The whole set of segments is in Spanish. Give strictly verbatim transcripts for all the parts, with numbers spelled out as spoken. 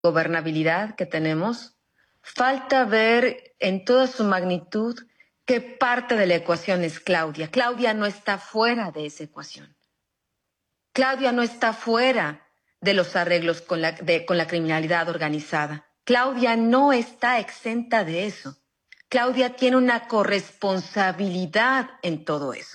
gobernabilidad que tenemos, falta ver en toda su magnitud qué parte de la ecuación es Claudia. Claudia no está fuera de esa ecuación. Claudia no está fuera de los arreglos con la, de, con la criminalidad organizada. Claudia no está exenta de eso. Claudia tiene una corresponsabilidad en todo eso.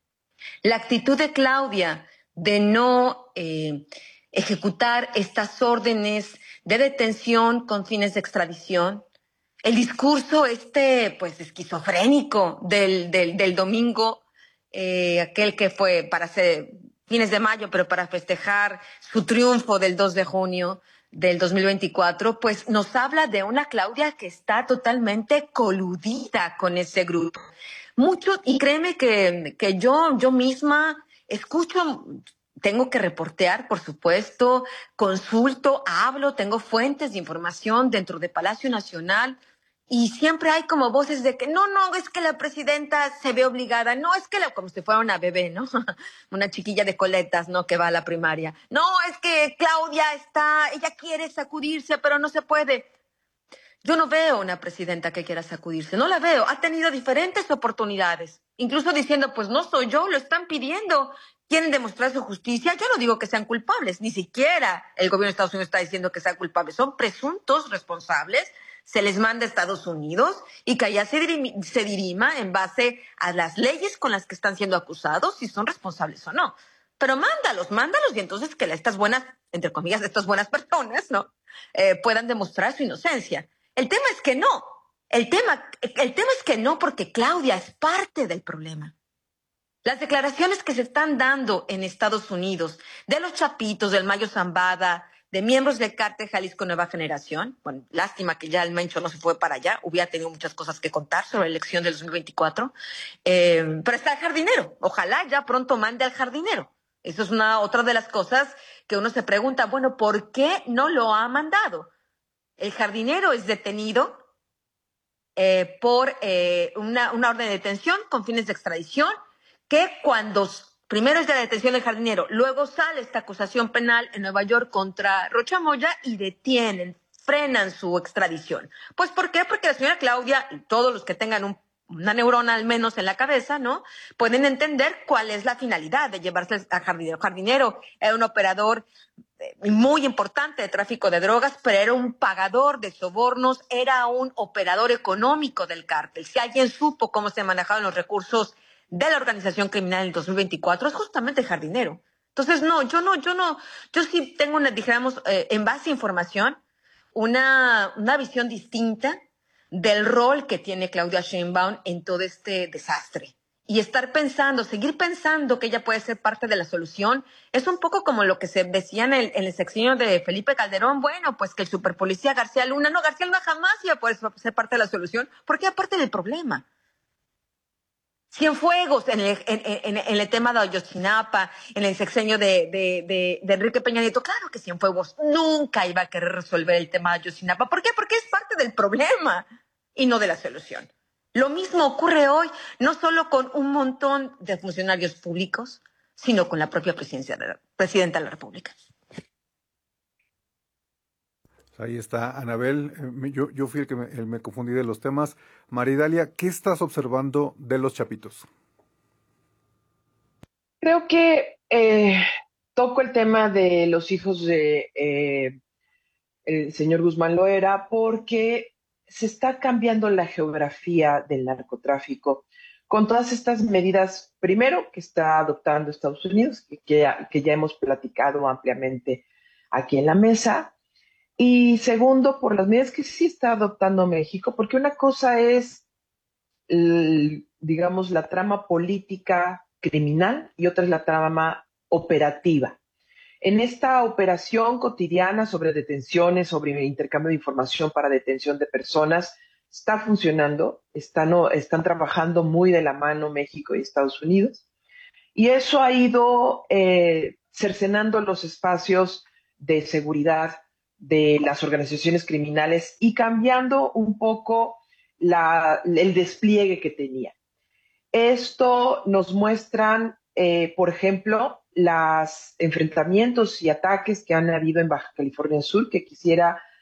La actitud de Claudia de no eh, ejecutar estas órdenes de detención con fines de extradición, el discurso este, pues, esquizofrénico del, del, del domingo, eh, aquel que fue para hacer fines de mayo, pero para festejar su triunfo del dos de junio del dos mil veinticuatro, pues nos habla de una Claudia que está totalmente coludida con ese grupo. Mucho, y créeme que, que yo, yo misma escucho, tengo que reportear, por supuesto, consulto, hablo, tengo fuentes de información dentro de Palacio Nacional y siempre hay como voces de que no, no, es que la presidenta se ve obligada, no, es que la, como si fuera una bebé, ¿no? Una chiquilla de coletas, ¿no? Que va a la primaria. No, es que Claudia está, ella quiere sacudirse, pero no se puede. Yo no veo una presidenta que quiera sacudirse, no la veo. Ha tenido diferentes oportunidades, incluso diciendo, pues no soy yo, lo están pidiendo. Quieren demostrar su justicia. Yo no digo que sean culpables, ni siquiera el gobierno de Estados Unidos está diciendo que sean culpables. Son presuntos responsables, se les manda a Estados Unidos y que allá se, dirima, se dirima en base a las leyes con las que están siendo acusados, si son responsables o no. Pero mándalos, mándalos y entonces que estas buenas, entre comillas, estas buenas personas, ¿no? Eh, puedan demostrar su inocencia. El tema es que no. El tema, el tema es que no, porque Claudia es parte del problema. Las declaraciones que se están dando en Estados Unidos de los Chapitos, del Mayo Zambada, de miembros del Cártel Jalisco Nueva Generación, bueno, lástima que ya el Mencho no se fue para allá, hubiera tenido muchas cosas que contar sobre la elección del dos mil veinticuatro, eh, pero está el jardinero, ojalá ya pronto mande al jardinero. Eso es una otra de las cosas que uno se pregunta, bueno, ¿por qué no lo ha mandado? El jardinero es detenido eh, por eh, una, una orden de detención con fines de extradición, que cuando primero es de la detención del jardinero, luego sale esta acusación penal en Nueva York contra Rocha Moya y detienen, frenan su extradición. Pues ¿por qué? Porque la señora Claudia y todos los que tengan un, una neurona al menos en la cabeza, ¿no? Pueden entender cuál es la finalidad de llevarse al jardinero. Jardinero era un operador muy importante de tráfico de drogas, pero era un pagador de sobornos, era un operador económico del cártel. Si alguien supo cómo se manejaban los recursos de la organización criminal en el dos mil veinticuatro, es justamente el jardinero. Entonces, no, yo no, yo no, yo sí tengo una, dijéramos, eh, en base a información, una, una visión distinta del rol que tiene Claudia Sheinbaum en todo este desastre. Y estar pensando, seguir pensando que ella puede ser parte de la solución, es un poco como lo que se decía en el, en el sexenio de Felipe Calderón, bueno, pues que el superpolicía García Luna, no, García Luna jamás iba a poder ser parte de la solución, porque era parte del problema. Cienfuegos en el, en, en, en el tema de Ayotzinapa, en el sexenio de, de, de, de Enrique Peña Nieto, claro que Cienfuegos nunca iba a querer resolver el tema de Ayotzinapa. ¿Por qué? Porque es parte del problema y no de la solución. Lo mismo ocurre hoy, no solo con un montón de funcionarios públicos, sino con la propia presidencia de la, presidenta de la República. Ahí está, Anabel. Yo, yo fui el que me, el me confundí de los temas. Maridalia, ¿qué estás observando de los Chapitos? Creo que eh, toco el tema de los hijos de eh, el señor Guzmán Loera porque se está cambiando la geografía del narcotráfico con todas estas medidas, primero, que está adoptando Estados Unidos, que, que, ya, que ya hemos platicado ampliamente aquí en la mesa, y segundo, por las medidas que sí está adoptando México, porque una cosa es, el, digamos, la trama política criminal y otra es la trama operativa. En esta operación cotidiana sobre detenciones, sobre intercambio de información para detención de personas, está funcionando, están, están trabajando muy de la mano México y Estados Unidos, y eso ha ido eh, cercenando los espacios de seguridad de las organizaciones criminales y cambiando un poco la, el despliegue que tenía. Esto nos muestran, eh, por ejemplo, los enfrentamientos y ataques que han habido en Baja California Sur, que quisiera